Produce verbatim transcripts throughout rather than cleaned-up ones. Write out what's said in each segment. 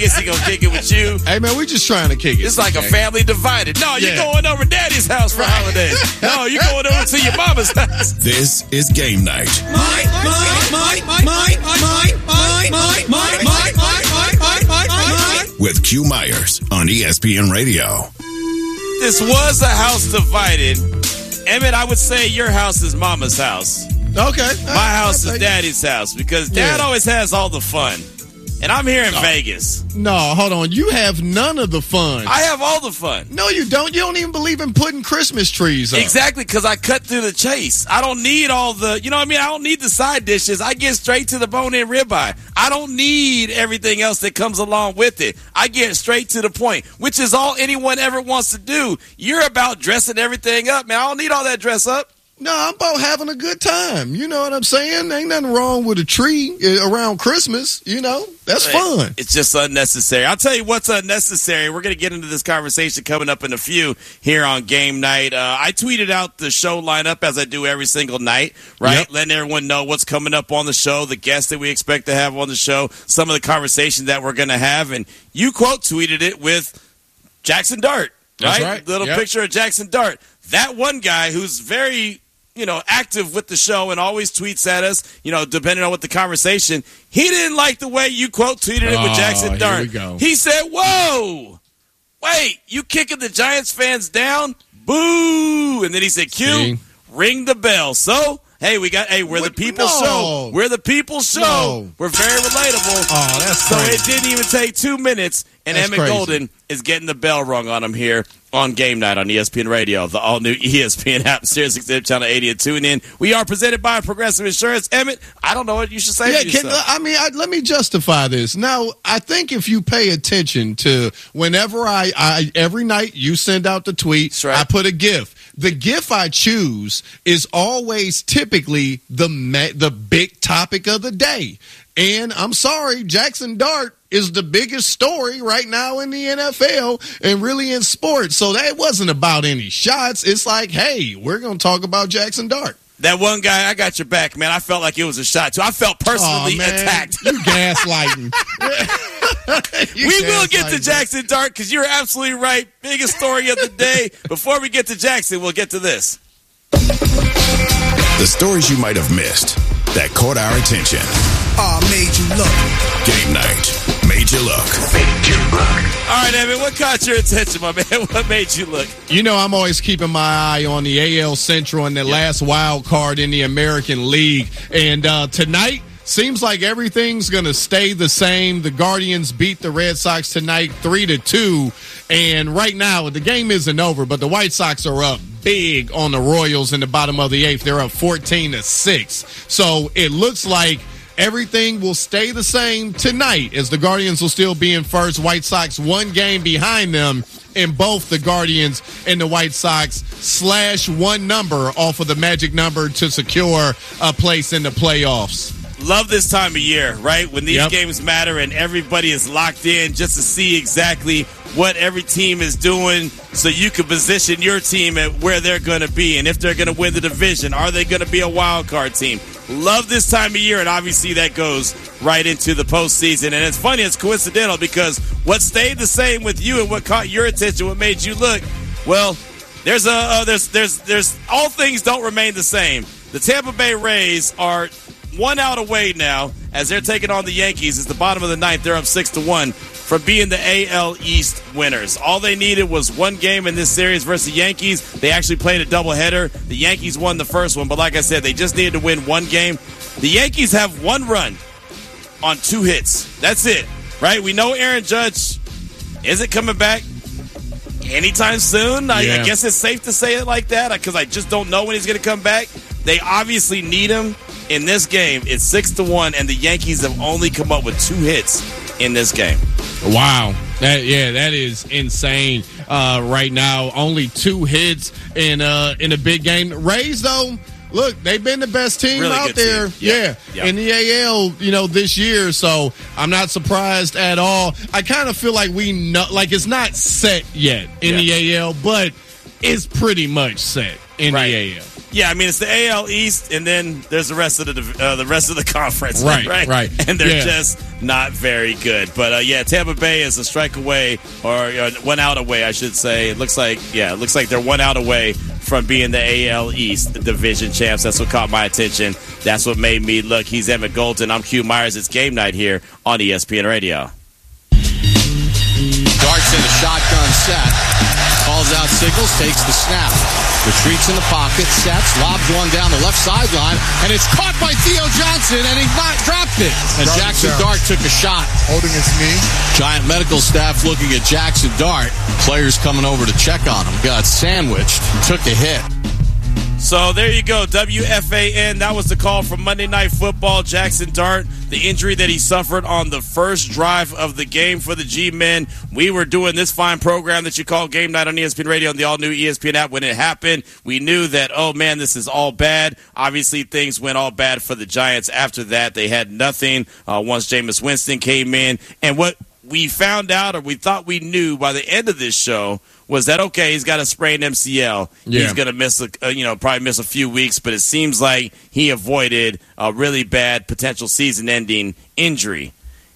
Vegas. He gonna kick it with you. Hey, man, we just trying to kick it. It's like okay? a family divided. No, you're Yeah. going over Daddy's house for Right. holidays. No, you're going over to your mama's house. This is Game Night. Mine, mine, mine, mine, mine, mine, mine, mine, mine, mine, mine, mine, mine, mine. With Q Myers on E S P N Radio. This was a house divided. Emmett, I would say your house is mama's house. Okay. My house is Daddy's house because Dad Yeah. always has all the fun. And I'm here in No. Vegas. No, hold on. You have none of the fun. I have all the fun. No, you don't. You don't even believe in putting Christmas trees up. Exactly, because I cut through the chase. I don't need all the, you know what I mean? I don't need the side dishes. I get straight to the bone-in ribeye. I don't need everything else that comes along with it. I get straight to the point, which is all anyone ever wants to do. You're about dressing everything up, man. I don't need all that dress up. No, I'm about having a good time. You know what I'm saying? Ain't nothing wrong with a tree uh, around Christmas. You know, that's fun. It's just unnecessary. I'll tell you what's unnecessary. We're going to get into this conversation coming up in a few here on Game Night. Uh, I tweeted out the show lineup as I do every single night, right? Yep. Letting everyone know what's coming up on the show, the guests that we expect to have on the show, some of the conversation that we're going to have. And you quote tweeted it with Jackson Dart, right? That's right. Little Yep. picture of Jackson Dart. That one guy who's very, you know, active with the show and always tweets at us, you know, depending on what the conversation. He didn't like the way you quote tweeted it with Oh, Jackson here Dart. we go. He said, "Whoa, wait, you kicking the Giants fans down? Boo!" And then he said, "Q, See? ring the bell." So, hey, we got, hey, we're the What? people No. show. We're the people show. No. We're very relatable. Oh, that's So crazy. it didn't even take two minutes, and That's Emmett crazy. Golden is getting the bell rung on him here on Game Night on E S P N Radio, the all-new E S P N app, Sirius X M Channel eighty, and tune in. We are presented by Progressive Insurance. Emmett, I don't know what you should say Yeah, to can, yourself. I mean, I, let me justify this. Now, I think if you pay attention to whenever I, I every night you send out the tweet, That's right. I put a GIF. The GIF I choose is always typically the ma- the big topic of the day. And I'm sorry, Jackson Dart is the biggest story right now in the N F L and really in sports. So that wasn't about any shots. It's like, hey, we're going to talk about Jackson Dart. That one guy, I got your back, man. I felt like it was a shot, too. I felt personally Aw, man, attacked. You gaslighting. You We will get to gaslighting. Jackson Dart because you're absolutely right. Biggest story of the day. Before we get to Jackson, we'll get to this. The stories you might have missed that caught our attention. Aw, made you look. Game Night made you look. Made you look. All right, Evan, what caught your attention, my man? What made you look? You know, I'm always keeping my eye on the A L Central and the last wild card in the American League. And uh, tonight, seems like everything's going to stay the same. The Guardians beat the Red Sox tonight three to two. And right now, the game isn't over, but the White Sox are up big on the Royals in the bottom of the eighth. They're up fourteen to six. So it looks like everything will stay the same tonight as the Guardians will still be in first. White Sox one game behind them, and both the Guardians and the White Sox slash one number off of the magic number to secure a place in the playoffs. Love this time of year, right? When these Yep. games matter and everybody is locked in just to see exactly what every team is doing so you can position your team at where they're going to be and if they're going to win the division. Are they going to be a wild card team? Love this time of year, and obviously that goes right into the postseason. And it's funny, it's coincidental because what stayed the same with you and what caught your attention, what made you look, well, there's a uh, there's there's there's all things don't remain the same. The Tampa Bay Rays are one out away now as they're taking on the Yankees. It's the bottom of the ninth. They're up six to one from being the A L East winners. All they needed was one game in this series versus the Yankees. They actually played a doubleheader. The Yankees won the first one, but like I said, they just needed to win one game. The Yankees have one run on two hits. That's it, right? We know Aaron Judge isn't coming back anytime soon. I, Yeah. I guess it's safe to say it like that because I just don't know when he's going to come back. They obviously need him. In this game, it's six to one, and the Yankees have only come up with two hits in this game. Wow. That yeah, that is insane. Uh, right now, only two hits in uh in a big game. Rays though, look, they've been the best team Really out good there. team. Yeah. Yeah, Yeah. in the A L, you know, this year. So I'm not surprised at all. I kind of feel like we know, like it's not set yet in Yeah. the A L, but it's pretty much set in Right. the A L. Yeah, I mean it's the A L East, and then there's the rest of the div- uh, the rest of the conference, Right, right, right. And they're Yeah. just not very good. But, uh, yeah, Tampa Bay is a strike away, or uh, one out away, I should say. It looks like, yeah, it looks like they're one out away from being the A L East Division champs. That's what caught my attention. That's what made me look. He's Emmett Golden. I'm Q Myers. It's game night here on E S P N Radio. Dart's in a shotgun set. Calls out signals, takes the snap. Retreats in the pocket, sets, lobs one down the left sideline, and it's caught by Theo Johnson, and he not dropped it. And Dropped Jackson it Dart took a shot. Holding his knee. Giant medical staff looking at Jackson Dart. Players coming over to check on him. Got sandwiched, took a hit. So there you go, W F A N. That was the call from Monday Night Football. Jackson Dart, the injury that he suffered on the first drive of the game for the G-Men. We were doing this fine program that you call Game Night on E S P N Radio and the all-new E S P N app. When it happened, we knew that, oh, man, this is all bad. Obviously, things went all bad for the Giants after that. They had nothing uh, once Jameis Winston came in. And what we found out, or we thought we knew by the end of this show, was that, okay, he's got a sprained M C L. Yeah. He's going to miss, a, uh, you know, probably miss a few weeks, but it seems like he avoided a really bad potential season-ending injury.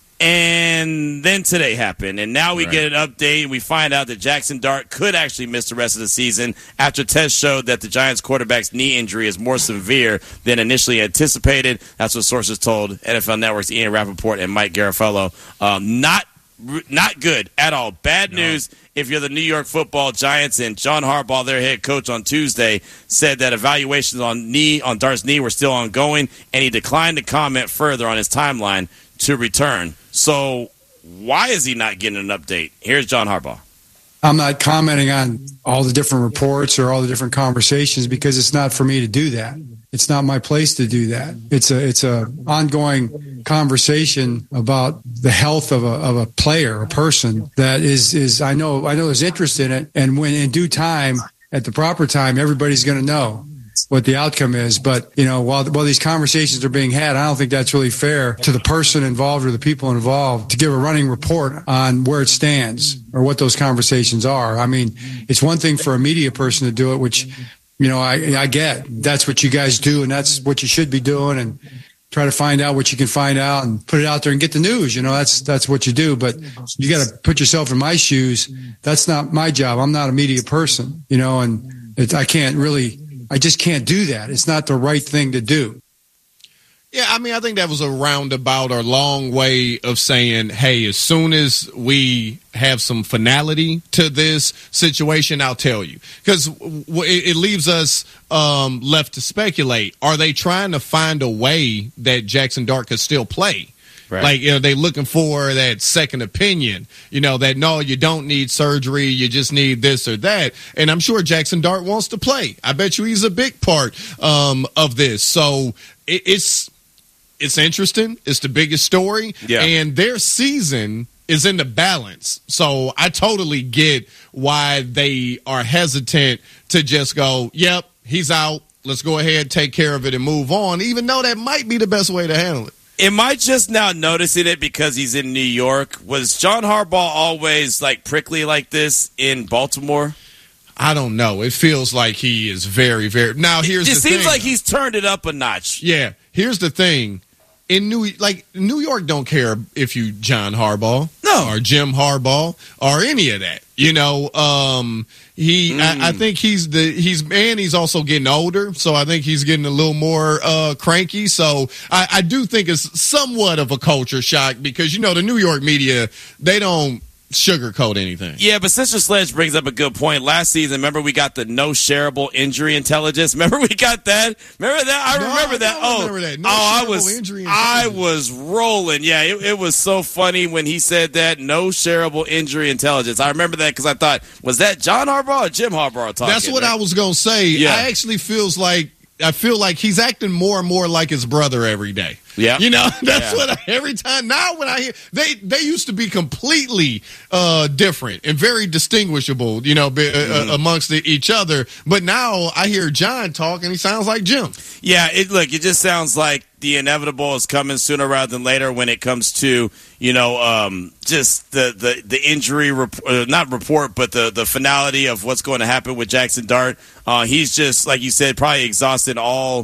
And then today happened, and now we right. get an update, and we find out that Jackson Dart could actually miss the rest of the season after tests showed that the Giants quarterback's knee injury is more severe than initially anticipated. That's what sources told N F L Network's Ian Rappaport and Mike Garafolo. Um, not Not good at all. Bad no. news if you're the New York Football Giants. And John Harbaugh, their head coach, on Tuesday said that evaluations on knee on Dart's knee were still ongoing, and he declined to comment further on his timeline to return. So why is he not getting an update? Here's John Harbaugh. I'm not commenting on all the different reports or all the different conversations because it's not for me to do that. It's not my place to do that. It's a it's a ongoing conversation about the health of a of a player, a person that is is I know I know there's interest in it, and when in due time, at the proper time, everybody's going to know what the outcome is. But you know, while while these conversations are being had, I don't think that's really fair to the person involved or the people involved to give a running report on where it stands or what those conversations are. I mean, it's one thing for a media person to do it, which, you know, I, I get. That's what you guys do, and that's what you should be doing, and try to find out what you can find out and put it out there and get the news. You know, that's that's what you do. But you got to put yourself in my shoes. That's not my job. I'm not a media person, you know, and it, I can't really, I just can't do that. It's not the right thing to do. Yeah, I mean, I think that was a roundabout or long way of saying, hey, as soon as we have some finality to this situation, I'll tell you. Because it leaves us um, left to speculate. Are they trying to find a way that Jackson Dart could still play? Right. Like, you know, they looking for that second opinion, you know, that, no, you don't need surgery, you just need this or that. And I'm sure Jackson Dart wants to play. I bet you he's a big part um, of this. So it, it's it's interesting. It's the biggest story. Yeah. And their season is in the balance. So I totally get why they are hesitant to just go, yep, he's out. Let's go ahead, take care of it, and move on, even though that might be the best way to handle it. Am I just now noticing it because he's in New York? Was John Harbaugh always like prickly like this in Baltimore? I don't know. It feels like he is very, very. Now here's it, it the thing. It seems like though. he's turned it up a notch. Yeah. Here's the thing. In New like New York don't care if you John Harbaugh no. or Jim Harbaugh or any of that. You know, um, he mm. I, I think he's the he's and he's also getting older, so I think he's getting a little more uh, cranky. So I, I do think it's somewhat of a culture shock because you know the New York media, they don't sugarcoat anything. Yeah, but Sister Sledge brings up a good point. Last season, remember we got the no shareable injury intelligence? Remember we got that? Remember that? I no, remember I that. Oh, remember that. No oh I was injury I was rolling. Yeah, it, it was so funny when he said that, no shareable injury intelligence. I remember that because I thought, was that John Harbaugh or Jim Harbaugh talking? That's what right? I was going to say. Yeah. I actually feels like I feel like he's acting more and more like his brother every day. Yeah, you know that's yeah. what I, every time now when I hear they they used to be completely uh, different and very distinguishable, you know, be, mm-hmm. uh, amongst the, each other. But now I hear John talk and he sounds like Jim. Yeah, it look it just sounds like the inevitable is coming sooner rather than later when it comes to you know um, just the the the injury rep- uh, not report but the the finality of what's going to happen with Jackson Dart. Uh, he's just like you said, probably exhausted all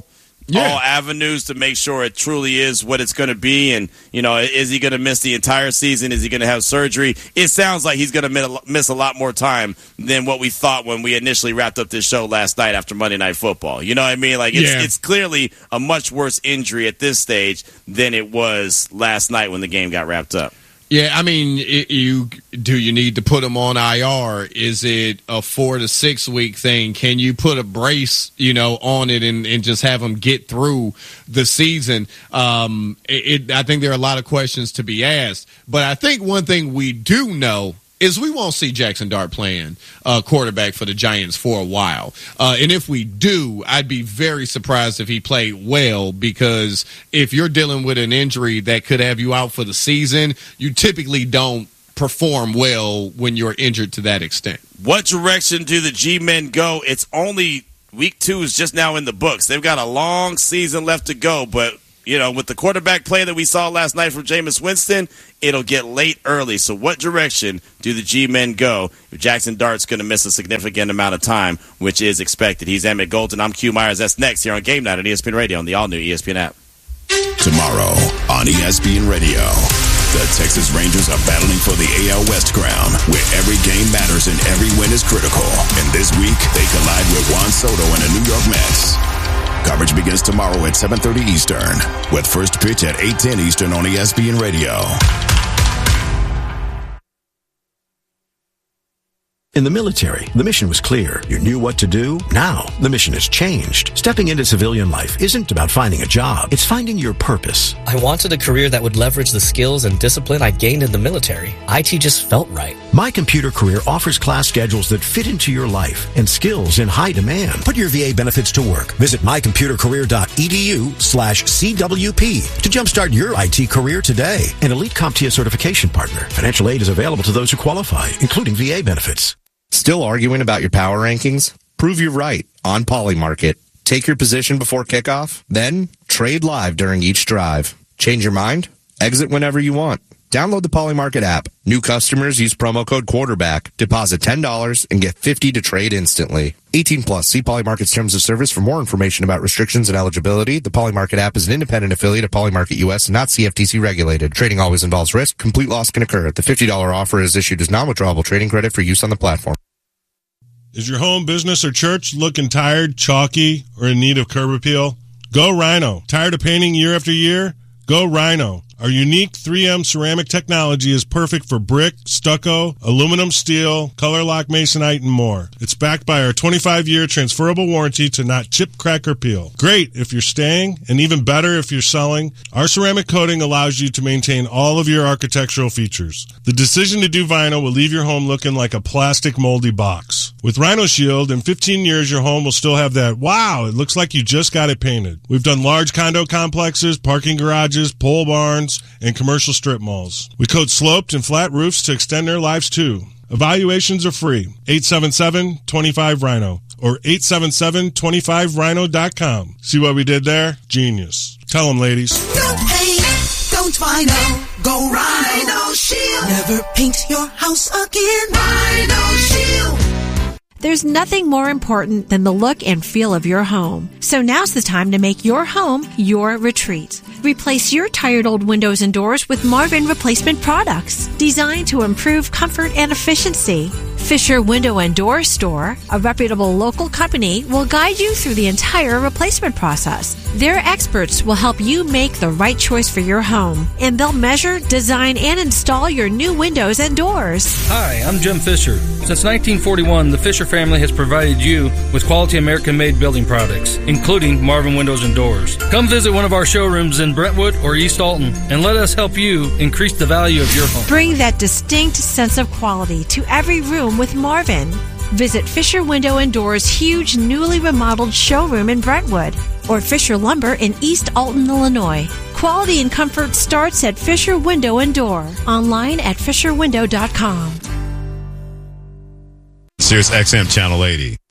Yeah. all avenues to make sure it truly is what it's going to be. And, you know, is he going to miss the entire season? Is he going to have surgery? It sounds like he's going to miss a lot more time than what we thought when we initially wrapped up this show last night after Monday Night Football. You know what I mean? Like, it's, yeah. it's clearly a much worse injury at this stage than it was last night when the game got wrapped up. Yeah, I mean, it, you do you need to put him on I R? Is it a four to six week thing? Can you put a brace, you know, on it and, and just have him get through the season? Um, it, it, I think there are a lot of questions to be asked. But I think one thing we do know is we won't see Jackson Dart playing uh, quarterback for the Giants for a while. Uh, and if we do, I'd be very surprised if he played well, because if you're dealing with an injury that could have you out for the season, you typically don't perform well when you're injured to that extent. What direction do the G-men go? It's only week two is just now in the books. They've got a long season left to go, but you know, with the quarterback play that we saw last night from Jameis Winston, it'll get late early. So what direction do the G-men go if Jackson Dart's going to miss a significant amount of time, which is expected? He's Emmett Golden. I'm Q Myers. That's next here on Game Night on E S P N Radio on the all-new E S P N app. Tomorrow on E S P N Radio, the Texas Rangers are battling for the A L West crown, where every game matters and every win is critical. And this week, they collide with Juan Soto and the New York Mets. Coverage begins tomorrow at seven thirty Eastern, with first pitch at eight ten Eastern on E S P N Radio. In the military, the mission was clear. You knew what to do. Now, the mission has changed. Stepping into civilian life isn't about finding a job. It's finding your purpose. I wanted a career that would leverage the skills and discipline I gained in the military. I T just felt right. My Computer Career offers class schedules that fit into your life and skills in high demand. Put your V A benefits to work. Visit mycomputercareer.edu slash CWP to jumpstart your I T career today. An elite CompTIA certification partner. Financial aid is available to those who qualify, including V A benefits. Still arguing about your power rankings? Prove you're right on Polymarket. Take your position before kickoff, then trade live during each drive. Change your mind? Exit whenever you want. Download the Polymarket app. New customers use promo code quarterback. Deposit ten dollars and get fifty dollars to trade instantly. eighteen plus. See Polymarket's terms of service for more information about restrictions and eligibility. The Polymarket app is an independent affiliate of Polymarket U S and not C F T C regulated. Trading always involves risk. Complete loss can occur. The fifty dollars offer is issued as non-withdrawable trading credit for use on the platform. Is your home, business, or church looking tired, chalky, or in need of curb appeal? Go Rhino. Tired of painting year after year? Go Rhino. Our unique three M ceramic technology is perfect for brick, stucco, aluminum, steel, color lock, masonite, and more. It's backed by our twenty-five year transferable warranty to not chip, crack, or peel. Great if you're staying, and even better if you're selling. Our ceramic coating allows you to maintain all of your architectural features. The decision to do vinyl will leave your home looking like a plastic moldy box. With Rhino Shield, in fifteen years, your home will still have that, wow, it looks like you just got it painted. We've done large condo complexes, parking garages, pole barns, and commercial strip malls. We coat sloped and flat roofs to extend their lives too. Evaluations are free. eight seven seven, two five, Rhino or eight seven seven, two five rhino dot com. See what we did there? Genius. Tell them, ladies. No paint, don't Vinyl. Go Rhino Shield. Never paint your house again. Rhino Shield. There's nothing more important than the look and feel of your home. So now's the time to make your home your retreat. Replace your tired old windows and doors with Marvin replacement products designed to improve comfort and efficiency. Fisher Window and Door Store, a reputable local company, will guide you through the entire replacement process. Their experts will help you make the right choice for your home, and they'll measure, design, and install your new windows and doors. Hi, I'm Jim Fisher. Since nineteen forty-one, the Fisher family has provided you with quality American-made building products, including Marvin Windows and Doors. Come visit one of our showrooms in Brentwood or East Alton, and let us help you increase the value of your home. Bring that distinct sense of quality to every room with Marvin. Visit Fisher Window and Doors' huge newly remodeled showroom in Brentwood or Fisher Lumber in East Alton, Illinois. Quality and comfort starts at Fisher Window and Door. Online at fisher window dot com. Sirius X M Channel eighty.